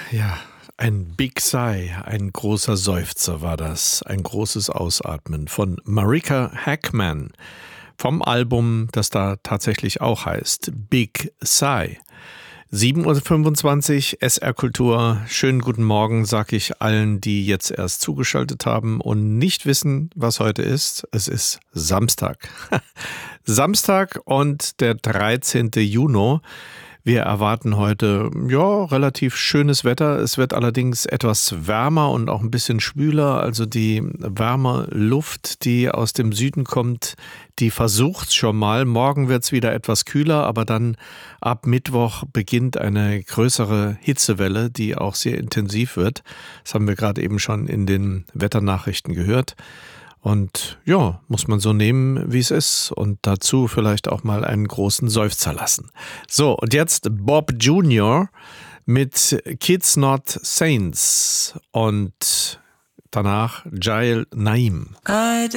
Ja, ein Big Sigh, ein großer Seufzer war das, ein großes Ausatmen von Marika Hackman vom Album, das da tatsächlich auch heißt Big Sigh. 7:25 Uhr, SR Kultur. Schönen guten Morgen, sag ich allen, die jetzt erst zugeschaltet haben und nicht wissen, was heute ist. Es ist Samstag. Samstag und der 13. Juni. Wir erwarten heute, ja, relativ schönes Wetter. Es wird allerdings etwas wärmer und auch ein bisschen schwüler. Also die warme Luft, die aus dem Süden kommt, die versucht's schon mal. Morgen wird's wieder etwas kühler, aber dann ab Mittwoch beginnt eine größere Hitzewelle, die auch sehr intensiv wird. Das haben wir gerade eben schon in den Wetternachrichten gehört. Und ja, muss man so nehmen, wie es ist und dazu vielleicht auch mal einen großen Seufzer lassen. So, und jetzt Bob Jr. mit Kids Not Saints und danach Jail Naim.